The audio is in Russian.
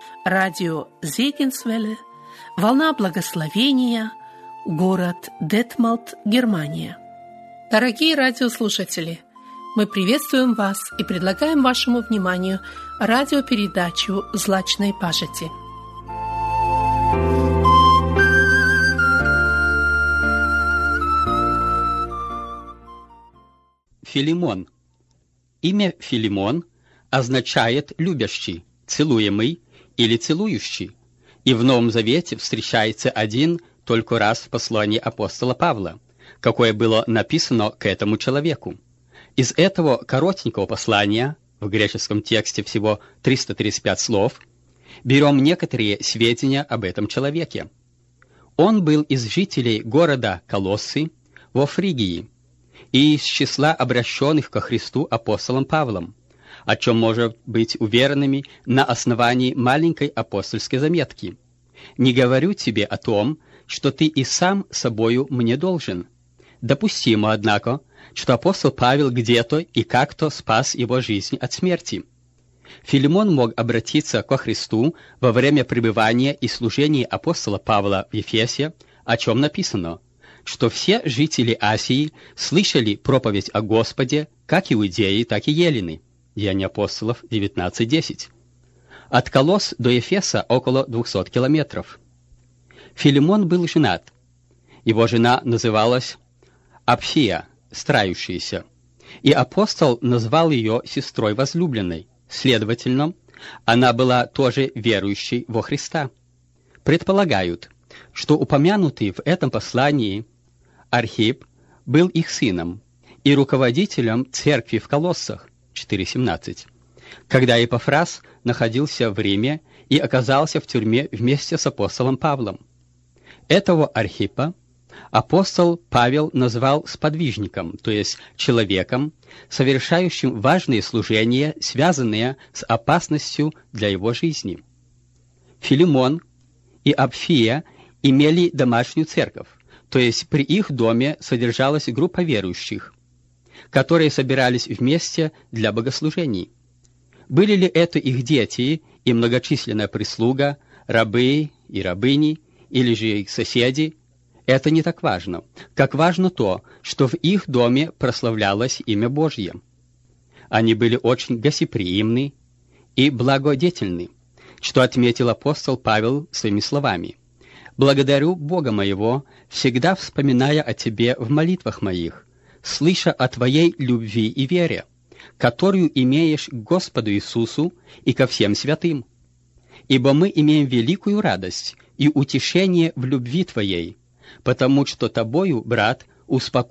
радио Зегенсвелле, волна благословения, город Детмалт, Германия. Дорогие радиослушатели, мы приветствуем вас и предлагаем вашему вниманию радиопередачу «Злачной пажити». Филимон. Имя Филимон означает «любящий», «целуемый» или «целующий», и в Новом Завете встречается один только раз в послании апостола Павла, какое было написано к этому человеку. Из этого коротенького послания, в греческом тексте всего 335 слов, берем некоторые сведения об этом человеке. Он был из жителей города Колоссы во Фригии и из числа обращенных ко Христу апостолом Павлом, о чем может быть уверенными на основании маленькой апостольской заметки. «Не говорю тебе о том, что ты и сам собою мне должен». Допустимо, однако, что апостол Павел где-то и как-то спас его жизнь от смерти. Филимон мог обратиться ко Христу во время пребывания и служения апостола Павла в Ефесе, о чем написано, что все жители Асии слышали проповедь о Господе, как иудеи, так и елены. Деяния апостолов 19:10. От Колосс до Ефеса около 200 километров. Филимон был женат. Его жена называлась Апфия, страющаяся, и апостол назвал ее сестрой возлюбленной. Следовательно, она была тоже верующей во Христа. Предполагают, что упомянутый в этом послании Архип был их сыном и руководителем церкви в Колоссах 4:17, когда Епафрас находился в Риме и оказался в тюрьме вместе с апостолом Павлом. Этого Архипа апостол Павел назвал сподвижником, то есть человеком, совершающим важные служения, связанные с опасностью для его жизни. Филимон и Апфия имели домашнюю церковь, то есть при их доме содержалась группа верующих, которые собирались вместе для богослужений. Были ли это их дети и многочисленная прислуга, рабы и рабыни, или же их соседи, это не так важно, как важно то, что в их доме прославлялось имя Божье. Они были очень гостеприимны и благодетельны, что отметил апостол Павел своими словами: «Благодарю Бога моего, всегда вспоминая о тебе в молитвах моих, слыша о твоей любви и вере, которую имеешь к Господу Иисусу и ко всем святым. Ибо мы имеем великую радость и утешение в любви твоей, потому что тобою, брат, успокоен